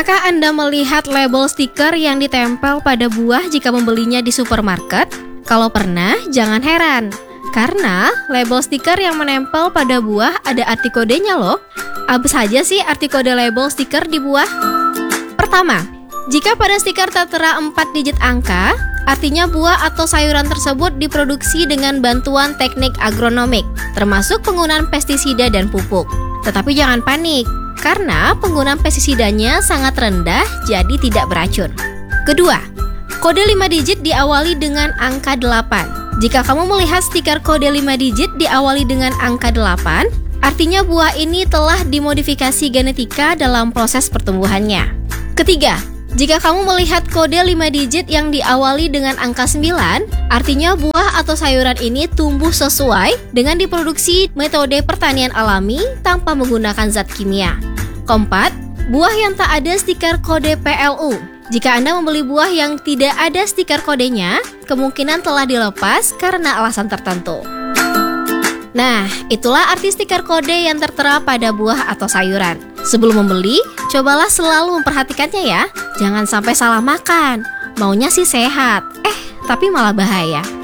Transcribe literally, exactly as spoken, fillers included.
Pernahkah Anda melihat label stiker yang ditempel pada buah jika membelinya di supermarket? Kalau pernah, jangan heran. Karena label stiker yang menempel pada buah ada arti kodenya loh. Apa saja sih arti kode label stiker di buah? Pertama, jika pada stiker tertera empat digit angka, artinya buah atau sayuran tersebut diproduksi dengan bantuan teknik agronomik, termasuk penggunaan pestisida dan pupuk. Tetapi jangan panik, karena penggunaan pestisidanya sangat rendah, jadi tidak beracun. Kedua, kode lima digit diawali dengan angka delapan. Jika kamu melihat stiker kode lima digit diawali dengan angka delapan, artinya buah ini telah dimodifikasi genetika dalam proses pertumbuhannya. Ketiga, jika kamu melihat kode lima digit yang diawali dengan angka sembilan, artinya buah atau sayuran ini tumbuh sesuai dengan diproduksi metode pertanian alami tanpa menggunakan zat kimia. Keempat, buah yang tak ada stiker kode P L U. Jika Anda membeli buah yang tidak ada stiker kodenya, kemungkinan telah dilepas karena alasan tertentu. Nah, itulah arti stiker kode yang tertera pada buah atau sayuran. Sebelum membeli, cobalah selalu memperhatikannya ya. Jangan sampai salah makan. Maunya sih sehat, eh tapi malah bahaya.